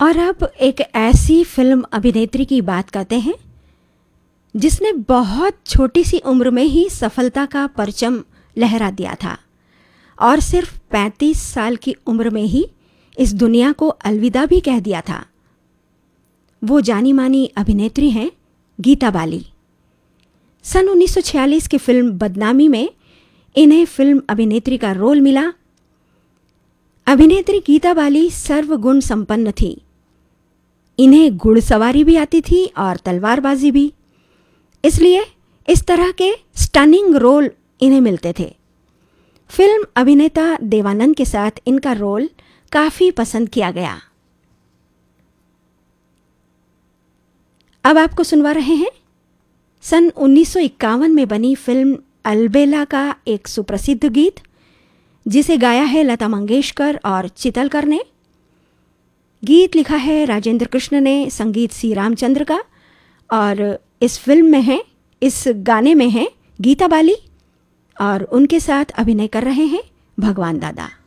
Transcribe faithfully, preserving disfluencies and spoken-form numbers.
और अब एक ऐसी फिल्म अभिनेत्री की बात करते हैं जिसने बहुत छोटी सी उम्र में ही सफलता का परचम लहरा दिया था और सिर्फ पैंतीस साल की उम्र में ही इस दुनिया को अलविदा भी कह दिया था। वो जानी मानी अभिनेत्री हैं गीता बाली। सन उन्नीस सौ छियालीस की फिल्म बदनामी में इन्हें फिल्म अभिनेत्री का रोल मिला। अभिनेत्री गीता बाली सर्वगुण संपन्न थी। इन्हें घुड़सवारी भी आती थी और तलवारबाजी भी, इसलिए इस तरह के स्टनिंग रोल इन्हें मिलते थे। फिल्म अभिनेता देवानंद के साथ इनका रोल काफ़ी पसंद किया गया। अब आपको सुनवा रहे हैं सन उन्नीस सौ इक्यावन में बनी फिल्म अलबेला का एक सुप्रसिद्ध गीत, जिसे गाया है लता मंगेशकर और चितलकर ने। गीत लिखा है राजेंद्र कृष्ण ने, संगीत सी रामचंद्र का, और इस फिल्म में है, इस गाने में है गीता बाली और उनके साथ अभिनय कर रहे हैं भगवान दादा।